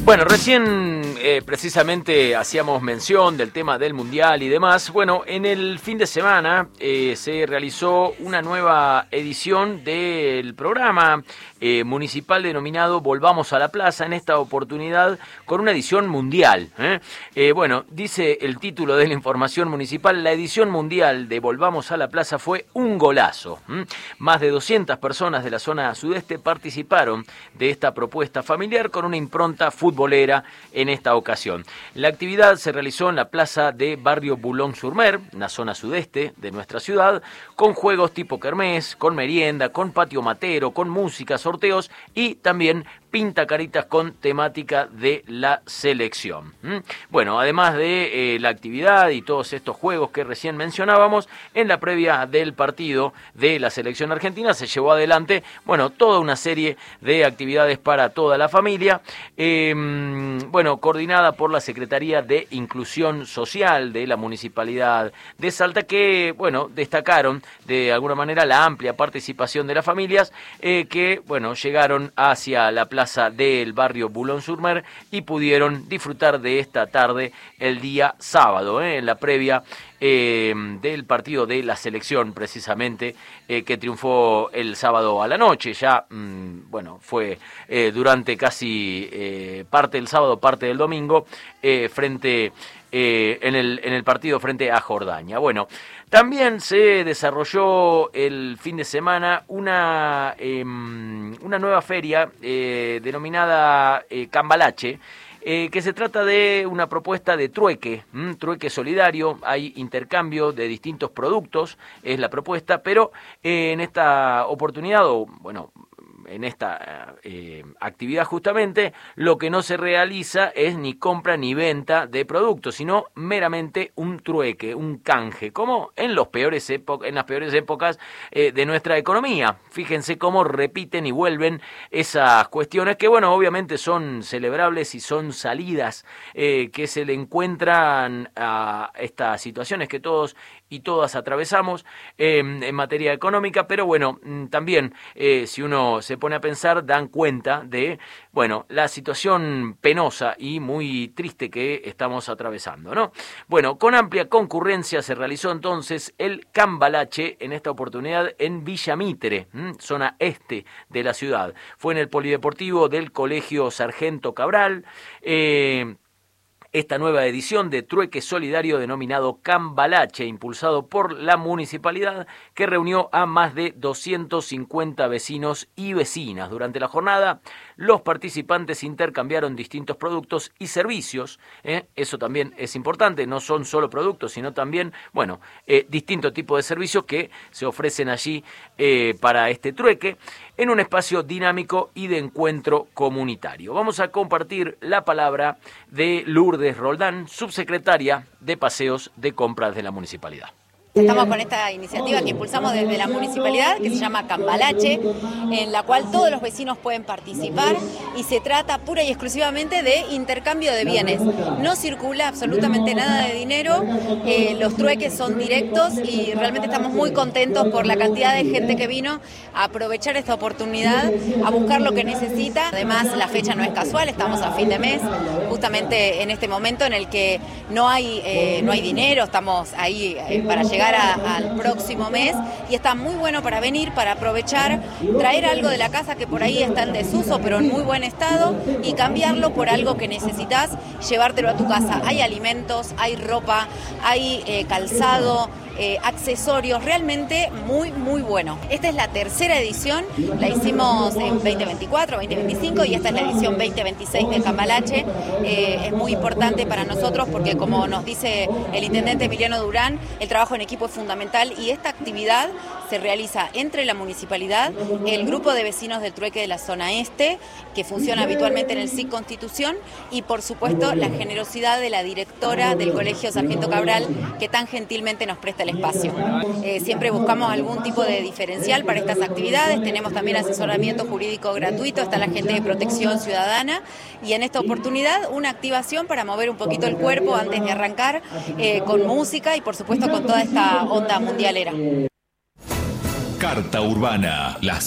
Bueno, recién precisamente hacíamos mención del tema del Mundial y demás. Bueno, en el fin de semana se realizó una nueva edición del programa municipal denominado Volvamos a la Plaza, en esta oportunidad con una edición mundial. Bueno, dice el título de la información municipal: la edición mundial de Volvamos a la Plaza fue un golazo. Más de 200 personas de la zona sudeste participaron de esta propuesta familiar con una impronta futbolera en esta ocasión. La actividad se realizó en la plaza de Barrio Boulogne-sur-Mer, en la zona sudeste de nuestra ciudad, con juegos tipo kermés, con merienda, con patio matero, con música, sorteos y también pintacaritas con temática de la selección. Bueno, además de la actividad y todos estos juegos que recién mencionábamos, en la previa del partido de la selección argentina se llevó adelante, bueno, toda una serie de actividades para toda la familia, bueno, coordinada por la Secretaría de Inclusión Social de la Municipalidad de Salta, que, bueno, destacaron de alguna manera la amplia participación de las familias que, bueno, llegaron hacia la plaza del barrio Boulogne-sur-Mer y pudieron disfrutar de esta tarde el día sábado, en la previa del partido de la selección, precisamente, que triunfó el sábado a la noche. Ya, bueno, fue durante casi parte del sábado, parte del domingo, frente en el partido frente a Jordania. Bueno, también se desarrolló el fin de semana una nueva feria denominada Cambalache, que se trata de una propuesta de trueque solidario. Hay intercambio de distintos productos, es la propuesta, pero en esta oportunidad, en esta actividad justamente, lo que no se realiza es ni compra ni venta de productos, sino meramente un trueque, un canje, como en las peores épocas de nuestra economía. Fíjense cómo repiten y vuelven esas cuestiones que, bueno, obviamente son celebrables y son salidas que se le encuentran a estas situaciones que todos y todas atravesamos en materia económica, pero bueno, también si uno se pone a pensar, dan cuenta de, bueno, la situación penosa y muy triste que estamos atravesando, ¿no? Bueno, con amplia concurrencia se realizó entonces el Cambalache, en esta oportunidad en Villa Mitre, zona este de la ciudad. Fue en el Polideportivo del Colegio Sargento Cabral. Esta nueva edición de trueque solidario denominado Cambalache, impulsado por la municipalidad, que reunió a más de 250 vecinos y vecinas. Durante la jornada, los participantes intercambiaron distintos productos y servicios. Eso también es importante, no son solo productos, sino también, bueno, distintos tipos de servicios que se ofrecen allí para este trueque, en un espacio dinámico y de encuentro comunitario. Vamos a compartir la palabra de Lourdes Roldán, subsecretaria de Paseos de Compras de la Municipalidad. Estamos con esta iniciativa que impulsamos desde la municipalidad, que se llama Cambalache, en la cual todos los vecinos pueden participar y se trata pura y exclusivamente de intercambio de bienes. No circula absolutamente nada de dinero, los trueques son directos y realmente estamos muy contentos por la cantidad de gente que vino a aprovechar esta oportunidad, a buscar lo que necesita. Además, la fecha no es casual, estamos a fin de mes, justamente en este momento en el que no hay dinero, estamos ahí para llegar al próximo mes y está muy bueno para venir, para aprovechar, traer algo de la casa que por ahí está en desuso pero en muy buen estado y cambiarlo por algo que necesitas, llevártelo a tu casa. Hay alimentos, hay ropa, hay calzado, accesorios, realmente muy muy bueno. Esta es la tercera edición, la hicimos en 2024, 2025 y esta es la edición 2026 de Cambalache. Es muy importante para nosotros porque, como nos dice el intendente Emiliano Durán, el trabajo en equipo es fundamental y esta actividad se realiza entre la municipalidad, el grupo de vecinos del trueque de la zona este, que funciona habitualmente en el SIC Constitución, y por supuesto la generosidad de la directora del Colegio Sargento Cabral, que tan gentilmente nos presta el espacio. Siempre buscamos algún tipo de diferencial para estas actividades, tenemos también asesoramiento jurídico gratuito, está la gente de Protección Ciudadana, y en esta oportunidad una activación para mover un poquito el cuerpo antes de arrancar, con música y por supuesto con toda esta onda mundialera. Carta Urbana.